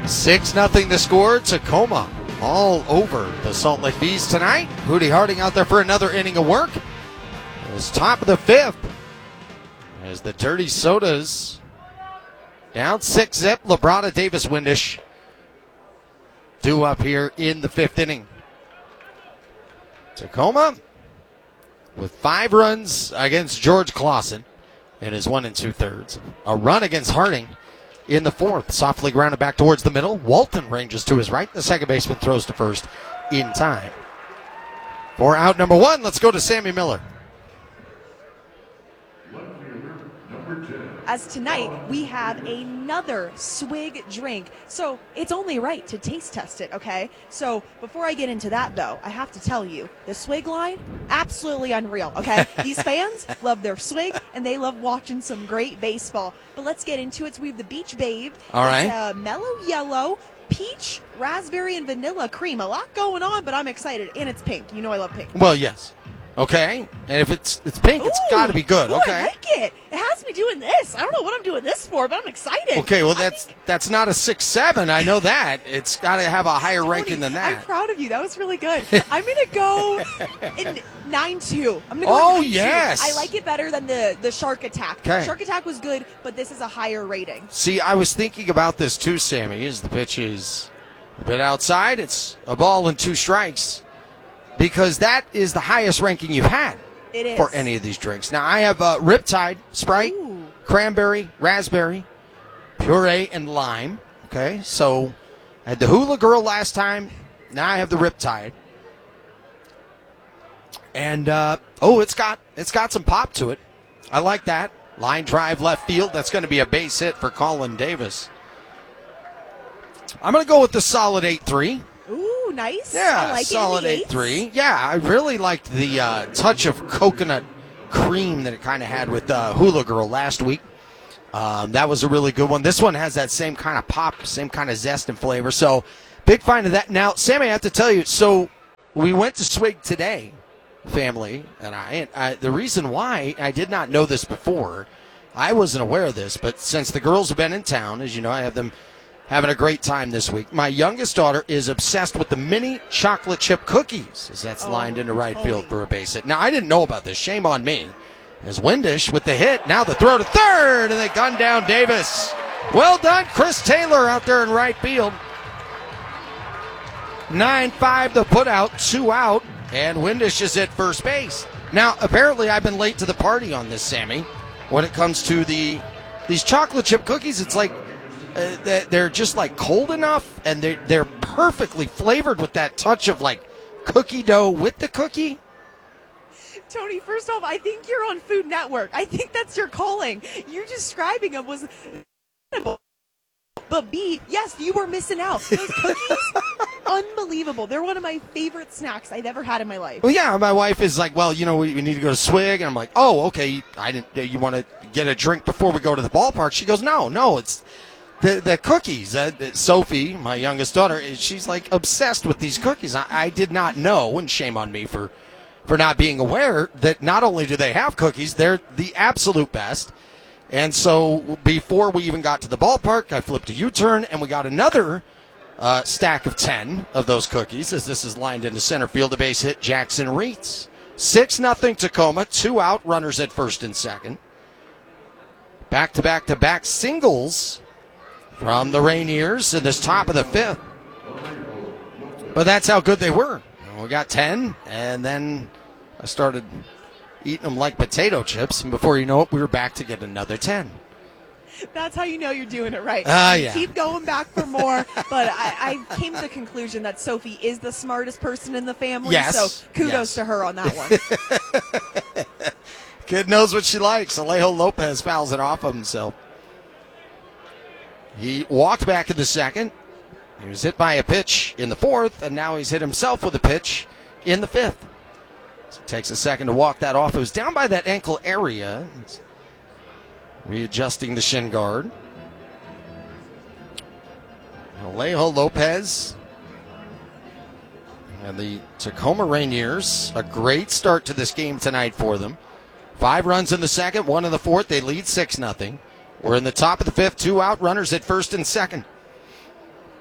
6-0 the score. Tacoma all over the Salt Lake Bees tonight. Hootie Harding out there for another inning of work. It's top of the fifth as the Dirty Sodas down 6-zip. Labrada, Davis, Windish due up here in the fifth inning. Tacoma with 5 runs against George Clausen in his 1 2/3. A run against Harding in the fourth. Softly grounded back towards the middle. Walton ranges to his right. The second baseman throws to first in time. For out number 1, let's go to Sammy Miller. As tonight, we have another swig drink. So it's only right to taste test it, okay? So before I get into that, though, I have to tell you, the swig line, absolutely unreal, okay? These fans love their swig, and they love watching some great baseball. But let's get into it. So we have the Beach Babe. All right. It's mellow yellow, peach, raspberry, and vanilla cream. A lot going on, but I'm excited. And it's pink. You know I love pink. Well, yes. Okay. And if it's pink, it's got to be good. Ooh, Okay. I like it. It has me doing this. I don't know what I'm doing this for, but I'm excited. Okay, well, that's not a 6-7. I know that. It's got to have a higher ranking than that. I'm proud of you. That was really good. I'm going to go in 9-2. I'm going to go Oh, 9-2. yes. I like it better than the Shark Attack. Okay. Shark Attack was good, but this is a higher rating. See, I was thinking about this too, Sammy, as the pitch is a bit outside. It's a ball and 2 strikes because that is the highest ranking you've had. It is. For any of these drinks. Now, I have Riptide, Sprite, Ooh. cranberry, raspberry, puree, and lime. Okay, so I had the Hula Girl last time. Now I have the Riptide. And, it's got some pop to it. I like that. Line drive left field. That's going to be a base hit for Colin Davis. I'm going to go with the solid 8-3. Ooh, nice. Yeah, I like solid it. 8-3. Yeah, I really liked the touch of coconut cream that it kind of had with Hula Girl last week. That was a really good one. This one has that same kind of pop, same kind of zest and flavor. So, big fan of that. Now, Sammy, I have to tell you, so we went to Swig today, family, and I the reason why I did not know this before, I wasn't aware of this, but since the girls have been in town, as you know, I have them having a great time this week. My youngest daughter is obsessed with the mini chocolate chip cookies, as that's lined into right field for a base hit. Now, I didn't know about this. Shame on me. As Windish with the hit. Now the throw to third, and they gun down Davis. Well done, Chris Taylor out there in right field. 9-5 the put out, 2 out, and Windish is at first base. Now, apparently I've been late to the party on this, Sammy. When it comes to these chocolate chip cookies, it's like they're just like cold enough, and they're perfectly flavored with that touch of like cookie dough with the cookie. Tony, first off, I think you're on Food Network. I think that's your calling. You describing them was incredible. But B, yes, you were missing out. Those cookies, unbelievable. They're one of my favorite snacks I've ever had in my life. Well, yeah, my wife is like, well, we need to go to Swig. And I'm like, oh, okay. You want to get a drink before we go to the ballpark? She goes, no, it's the cookies. Sophie, my youngest daughter, she's like obsessed with these cookies. I did not know, and shame on me for not being aware that not only do they have cookies, they're the absolute best. And so before we even got to the ballpark, I flipped a U-turn, and we got another stack of 10 of those cookies as this is lined into center field. A base hit, Jackson Reitz. 6-0 Tacoma, 2 out, runners at first and second. Back-to-back-to-back singles from the Rainiers in this top of the fifth. But that's how good they were. We got 10, and then I started eating them like potato chips, and before you know it, we were back to get another 10. That's how you know you're doing it right. Yeah. Keep going back for more. But I came to the conclusion that Sophie is the smartest person in the family. Yes. So kudos to her on that one. Kid knows what she likes. Alejo Lopez fouls it off of himself. He walked back in the second. He was hit by a pitch in the fourth, and now he's hit himself with a pitch in the fifth. So it takes a second to walk that off. It was down by that ankle area. It's readjusting the shin guard. Alejo Lopez and the Tacoma Rainiers, a great start to this game tonight for them. 5 runs in the second, 1 in the fourth. They lead 6-0. We're in the top of the fifth, 2 out, runners at first and second.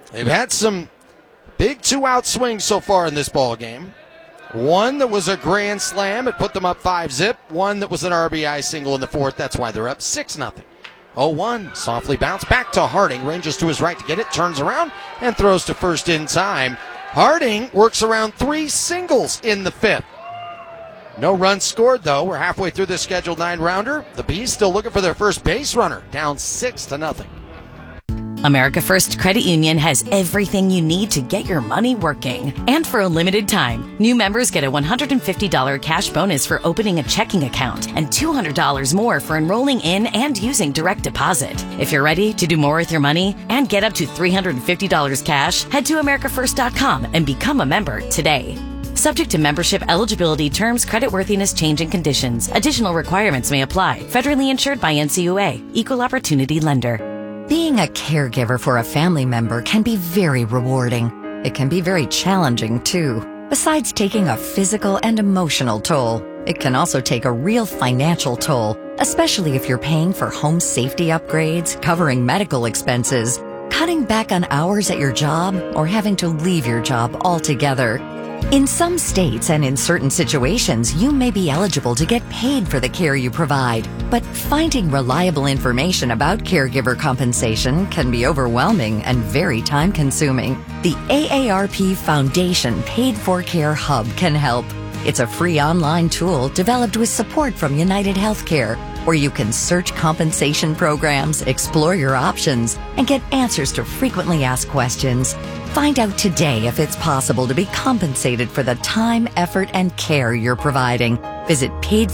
They've had some big 2-out swings so far in this ball game. One that was a grand slam. It put them up 5-zip. One that was an RBI single in the fourth. That's why they're up 6-0. 0-1. Softly bounced back to Harding. Ranges to his right to get it. Turns around and throws to first in time. Harding works around 3 singles in the fifth. No runs scored, though. We're halfway through the scheduled 9-rounder. The Bees still looking for their first base runner. Down 6-0. America First Credit Union has everything you need to get your money working. And for a limited time, new members get a $150 cash bonus for opening a checking account and $200 more for enrolling in and using direct deposit. If you're ready to do more with your money and get up to $350 cash, head to americafirst.com and become a member today. Subject to membership eligibility, terms, creditworthiness, change, and conditions. Additional requirements may apply. Federally insured by NCUA. Equal Opportunity Lender. Being a caregiver for a family member can be very rewarding. It can be very challenging, too. Besides taking a physical and emotional toll, it can also take a real financial toll, especially if you're paying for home safety upgrades, covering medical expenses, cutting back on hours at your job, or having to leave your job altogether. In some states and in certain situations, you may be eligible to get paid for the care you provide, but finding reliable information about caregiver compensation can be overwhelming and very time-consuming. The AARP Foundation Paid for Care Hub can help. It's a free online tool developed with support from United Healthcare, where you can search compensation programs, explore your options, and get answers to frequently asked questions. Find out today if it's possible to be compensated for the time, effort, and care you're providing. Visit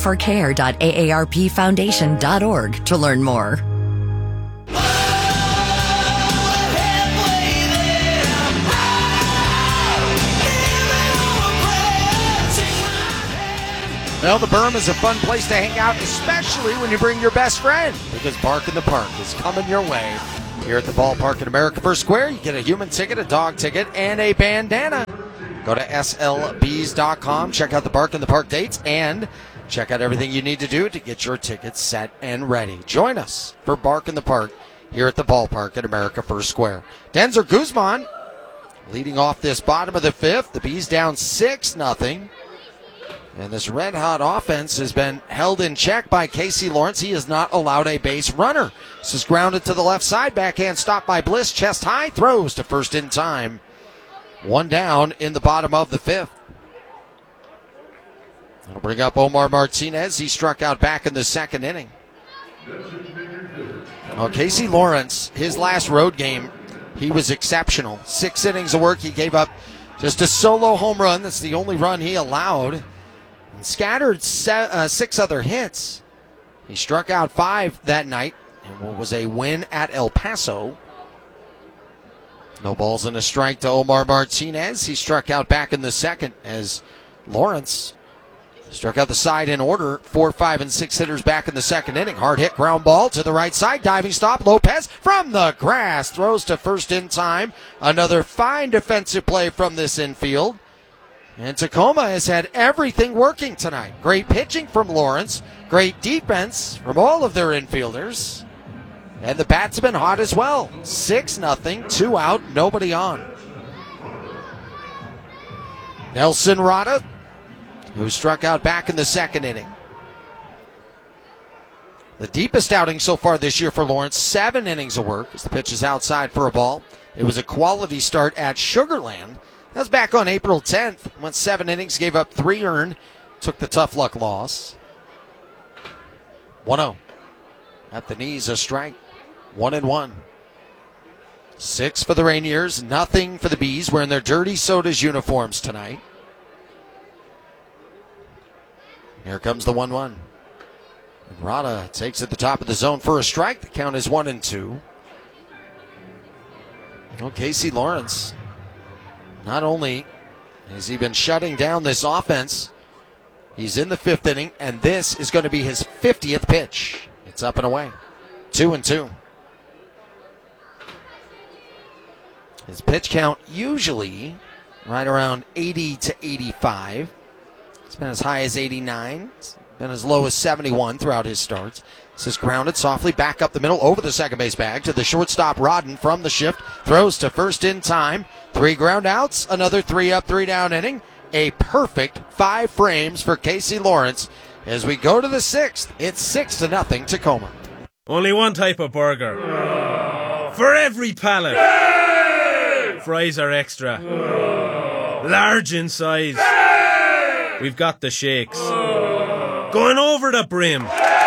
paidforcare.aarpfoundation.org to learn more. Well, the berm is a fun place to hang out, especially when you bring your best friend, because Bark in the Park is coming your way. Here at the ballpark at America First Square, you get a human ticket, a dog ticket, and a bandana. Go to slbs.com, check out the Bark in the Park dates, and check out everything you need to do to get your tickets set and ready. Join us for Bark in the Park here at the ballpark at America First Square. Denzer Guzman leading off this bottom of the fifth. The Bees down 6-0. And this red-hot offense has been held in check by Casey Lawrence. He has not allowed a base runner. This is grounded to the left side. Backhand stopped by Bliss. Chest high. Throws to first in time. One down in the bottom of the fifth. That'll bring up Omar Martinez. He struck out back in the second inning. Well, Casey Lawrence, his last road game, he was exceptional. 6 innings of work. He gave up just a solo home run. That's the only run he allowed. Scattered 6 other hits. He struck out 5 that night in what was a win at El Paso. No balls and a strike to Omar Martinez. He struck out back in the second as Lawrence struck out the side in order. 4, 5, and 6 hitters back in the second inning. Hard hit ground ball to the right side. Diving stop. Lopez from the grass throws to first in time. Another fine defensive play from this infield. And Tacoma has had everything working tonight. Great pitching from Lawrence. Great defense from all of their infielders. And the bats have been hot as well. 6-0, 2 out, nobody on. Nelson Rada, who struck out back in the second inning. The deepest outing so far this year for Lawrence, 7 innings of work as the pitch is outside for a ball. It was a quality start at Sugar Land. That was back on April 10th. Went 7 innings, gave up 3 earned, took the tough luck loss. 1-0. At the knees, a strike. 1-1. 6 for the Rainiers, nothing for the Bees, wearing their Dirty Sodas uniforms tonight. Here comes the 1-1. Rada takes at the top of the zone for a strike. The count is 1-2. Well, Casey Lawrence, not only has he been shutting down this offense, he's in the 5th inning, and this is going to be his 50th pitch. It's up and away. 2-2. His pitch count usually right around 80 to 85. It's been as high as 89. It's been as low as 71 throughout his starts. This is grounded softly back up the middle over the second base bag to the shortstop Rodden from the shift. Throws to first in time. 3 ground outs, another 3 up, 3 down inning. A perfect 5 frames for Casey Lawrence as we go to the 6th. It's 6-0 Tacoma. Only one type of burger. For every pallet. Fries are extra. Large in size. We've got the shakes. Going over the brim.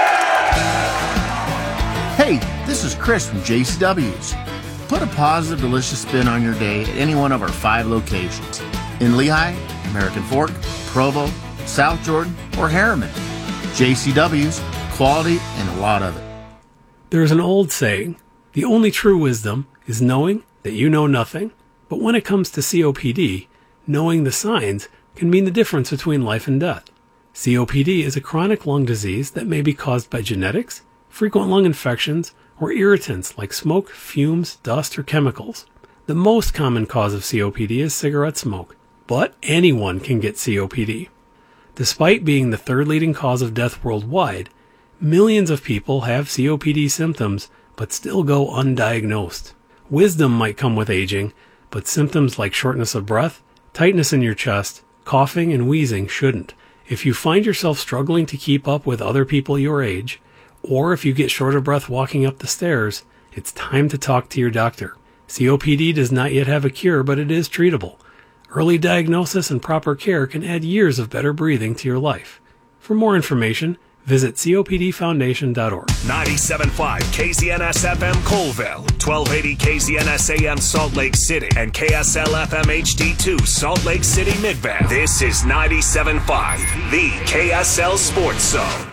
Hey, this is Chris from JCW's. Put a positive, delicious spin on your day at any one of our 5 locations. In Lehigh, American Fork, Provo, South Jordan, or Harriman. JCW's, quality and a lot of it. There's an old saying, the only true wisdom is knowing that you know nothing. But when it comes to COPD, knowing the signs can mean the difference between life and death. COPD is a chronic lung disease that may be caused by genetics, frequent lung infections, or irritants like smoke, fumes, dust, or chemicals. The most common cause of COPD is cigarette smoke, but anyone can get COPD. Despite being the 3rd leading cause of death worldwide, millions of people have COPD symptoms but still go undiagnosed. Wisdom might come with aging, but symptoms like shortness of breath, tightness in your chest, coughing, and wheezing shouldn't. If you find yourself struggling to keep up with other people your age, or if you get short of breath walking up the stairs, it's time to talk to your doctor. COPD does not yet have a cure, but it is treatable. Early diagnosis and proper care can add years of better breathing to your life. For more information, visit copdfoundation.org. 97.5 KZNS FM Colville, 1280 KZNS AM Salt Lake City, and KSL FM HD2 Salt Lake City Midvale. This is 97.5, the KSL Sports Zone.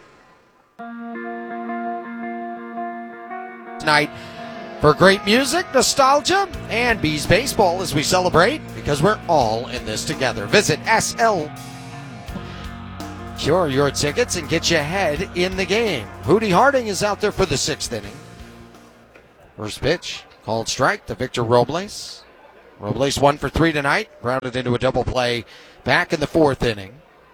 Tonight for great music, nostalgia, and Bees baseball as we celebrate because we're all in this together. Visit SL. Secure your tickets and get you ahead in the game. Hootie Harding is out there for the 6th inning. First pitch, called strike to Victor Robles. Robles 1 for 3 tonight, grounded into a double play back in the 4th inning.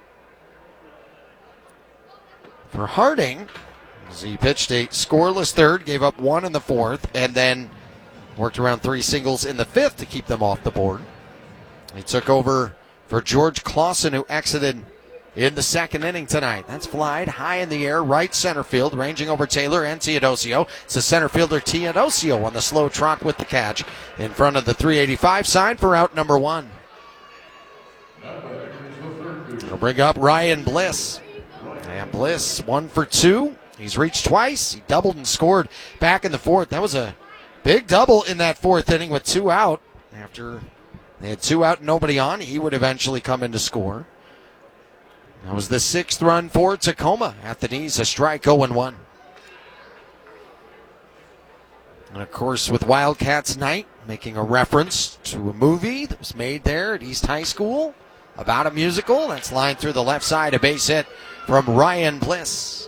For Harding, as he pitched a scoreless 3rd, gave up 1 in the 4th, and then worked around 3 singles in the 5th to keep them off the board. He took over for George Clausen, who exited in the 2nd inning tonight. That's flied high in the air, right center field, ranging over Taylor and Teodosio. It's the center fielder Teodosio on the slow trot with the catch in front of the 385 sign for out number 1. We'll bring up Ryan Bliss. And Bliss 1 for 2. He's reached twice. He doubled and scored back in the 4th. That was a big double in that 4th inning with 2 out. After they had 2 out and nobody on, he would eventually come in to score. That was the 6th run for Tacoma at the knees, a strike 0-1. And of course, with Wildcats Night, making a reference to a movie that was made there at East High School about a musical. That's lined through the left side, a base hit from Ryan Bliss.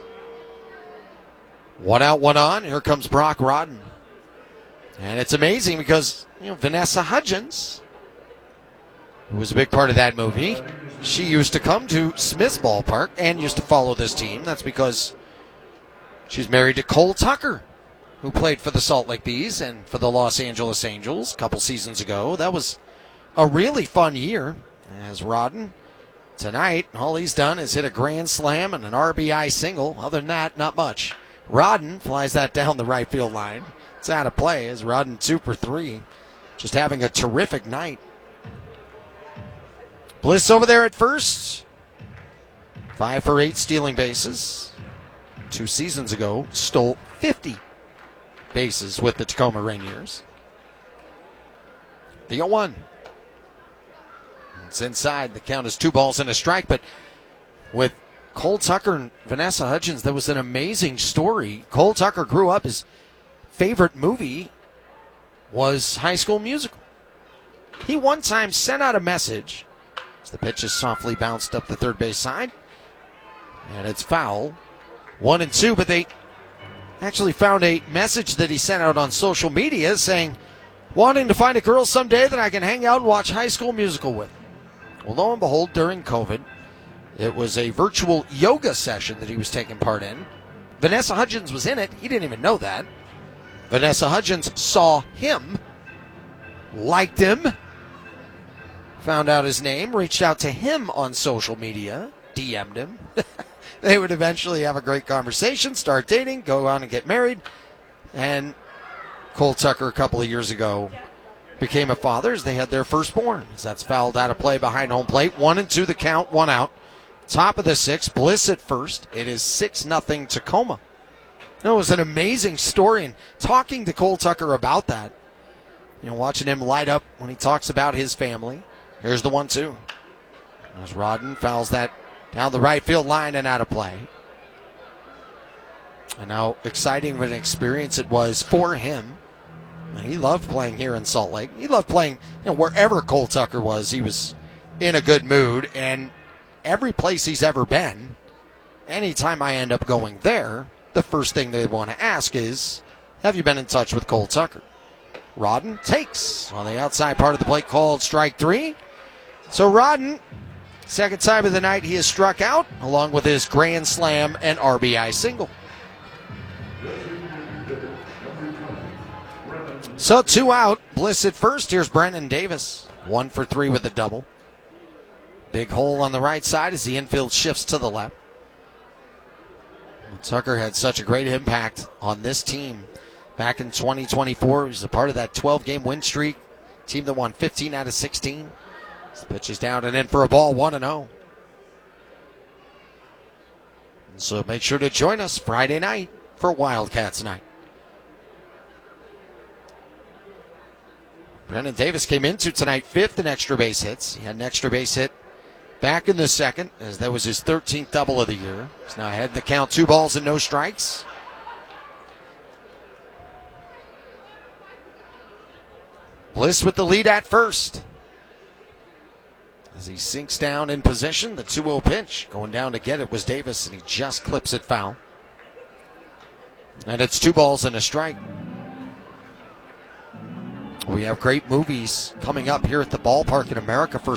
1 out, 1 on. Here comes Brock Rodden. And it's amazing because, Vanessa Hudgens, who was a big part of that movie, she used to come to Smith's Ballpark and used to follow this team. That's because she's married to Cole Tucker, who played for the Salt Lake Bees and for the Los Angeles Angels a couple seasons ago. That was a really fun year. As Rodden, tonight, all he's done is hit a grand slam and an RBI single. Other than that, not much. Rodden flies that down the right field line. It's out of play as Rodden 2 for 3. Just having a terrific night. Bliss over there at first. 5 for 8 stealing bases. 2 seasons ago, stole 50 bases with the Tacoma Rainiers. The 0-1. It's inside. The count is 2 balls and a strike, but with Cole Tucker and Vanessa Hudgens, there was an amazing story. Cole Tucker grew up, his favorite movie was High School Musical. He one time sent out a message as the pitch is softly bounced up the third base side, and it's foul. 1-2, but they actually found a message that he sent out on social media saying, wanting to find a girl someday that I can hang out and watch High School Musical with. Well, lo and behold, during COVID, it was a virtual yoga session that he was taking part in. Vanessa Hudgens was in it. He didn't even know that. Vanessa Hudgens saw him, liked him, found out his name, reached out to him on social media, DM'd him. They would eventually have a great conversation, start dating, go on and get married. And Cole Tucker, a couple of years ago, became a father as they had their firstborn. As that's fouled out of play behind home plate. 1-2 the count, 1 out. Top of the 6th, Bliss at first. It is 6-0 Tacoma. It was an amazing story, and talking to Cole Tucker about that, watching him light up when he talks about his family. Here's the 1-2. As Rodden fouls that down the right field line and out of play. And how exciting of an experience it was for him. He loved playing here in Salt Lake. He loved playing wherever Cole Tucker was. He was in a good mood, and every place he's ever been, anytime I end up going there, the first thing they want to ask is, have you been in touch with Cole Tucker? Rodden takes on the outside part of the plate, called strike 3. So Rodden, second time of the night he has struck out, along with his grand slam and RBI single. So 2 out, Bliss at first. Here's Brennan Davis, 1 for 3 with a double. Big hole on the right side as the infield shifts to the left. Tucker had such a great impact on this team back in 2024. He was a part of that 12-game win streak, team that won 15 out of 16. This pitch is down and in for a ball, 1-0. So make sure to join us Friday night for Wildcats night. Brennan Davis came into tonight 5th in extra base hits. He had an extra base hit back in the second, as that was his 13th double of the year. He's now ahead in the count, 2 balls and no strikes. Bliss with the lead at first. As he sinks down in position, the 2-0 pitch. Going down to get it was Davis, and he just clips it foul. And it's 2 balls and a strike. We have great movies coming up here at the ballpark in America for